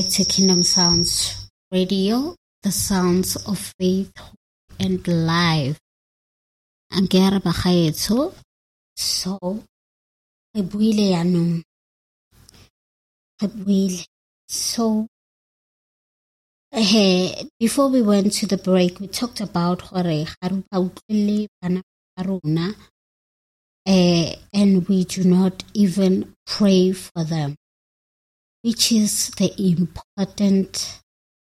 to Kingdom Sounds Radio, the sounds of faith and life. Angera bagaetso. So, re buile yanong. So, before we went to the break, we talked about hore garupa utlwele bana ba rona, and we do not even pray for them, which is the important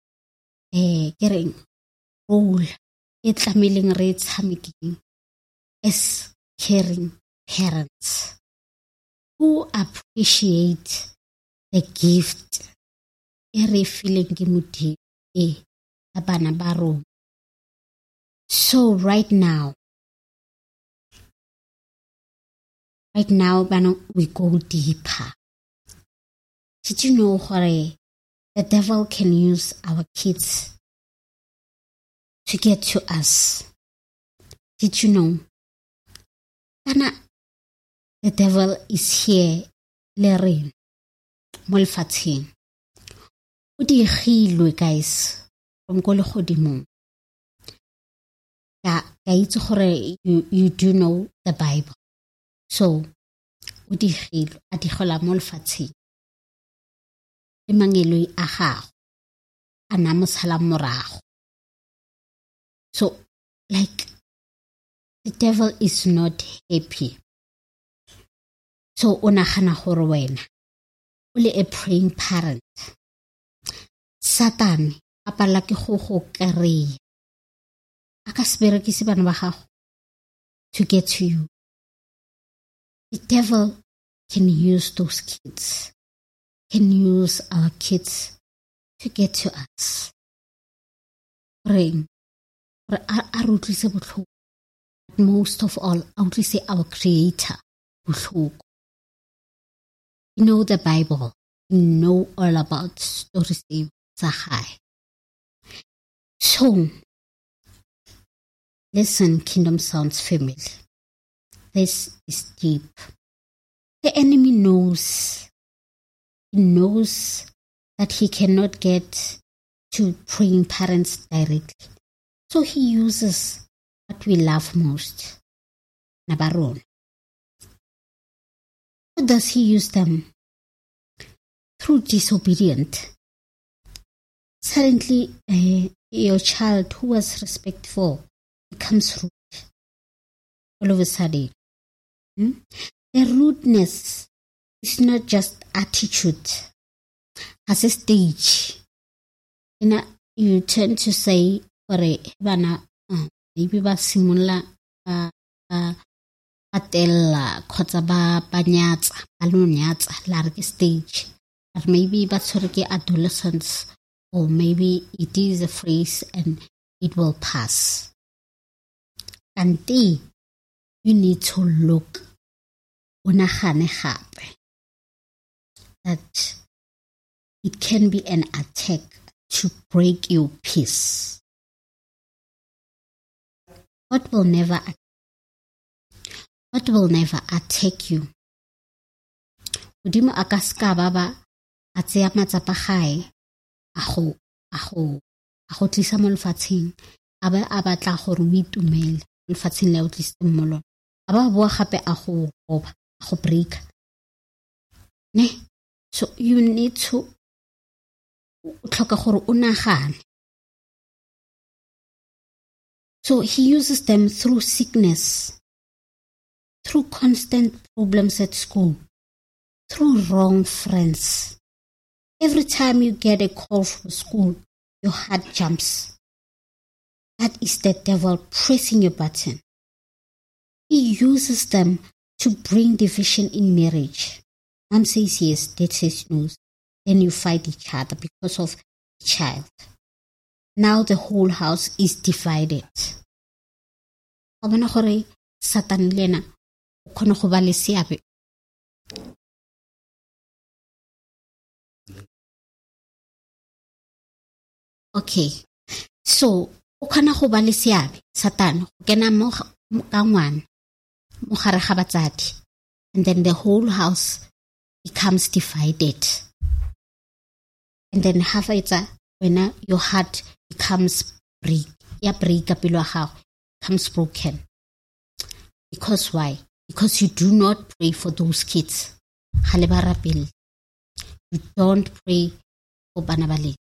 role e tlameleng re tshameking as caring parents who appreciate the gift e re feeling ke Modimo ya bana ba rona. So right now, we go deeper. Did you know the devil can use our kids to get to us? Did you know? The devil is here, learning, molfatsing. O di khilwe guys from go le godimo. Ka itse gore you do know the Bible. So o di khilwe a di gola molfatsing. Le mangelo a gago ana mosala morago. So like the devil is not happy. So o nagana gore wena o le a praying parent. Satan a pala ke go kry a ka se berekise bana ba gago to get to you. The devil can use those kids, can use our kids to get to us. Praying for a utlwise botlhoko. Most of all, I would say our Creator botlhoko. You know the Bible, you know all about stories tsa gae. So, listen, Kingdom Sounds family. This is deep. The enemy knows. He knows that he cannot get to praying parents directly. So he uses what we love most. Nabaron. How does he use them? Through disobedient. Suddenly, your child who was respectful becomes rude. All of a sudden. The rudeness is not just attitude. As a stage, you tend to say, maybe ba simula atella kgotsa ba nyatsa ba lo nyatsa la re ke stage, or maybe ba tshwere ke adolescence, or maybe it is a phrase and it will pass. And you need to look unagane gape that it can be an attack to break your peace. What will never attack you? Modimo a ka ska baba a tseya matsapa gae a go tlisa mo lefatsheng a ba a batla gore o itumele mo lefatsheng le o tlisitse mo lona a ba boa gape a go roba a go break ne. So you need to tlhoka gore o nagane. So he uses them through sickness, through constant problems at school, through wrong friends. Every time you get a call from school, your heart jumps. That is the devil pressing your button. He uses them to bring division in marriage. Mom says yes, dad says no. Then you fight each other because of the child. Now the whole house is divided. Abana gore Satan lena o khona go ba le seabe. Okay. So o khona go ba le seabe Satan go kena mo ka ngwana mo gare ga batsadi, and then the whole house becomes divided. and then half when your heart becomes becomes broken. Because why? Because you do not pray for those kids. You don't pray for Banabali.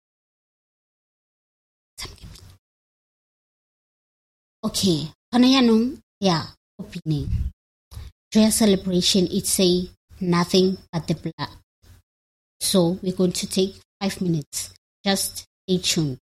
Okay, opening. Prayer celebration, it say nothing but the blood. So we're going to take 5 minutes. Just stay tuned.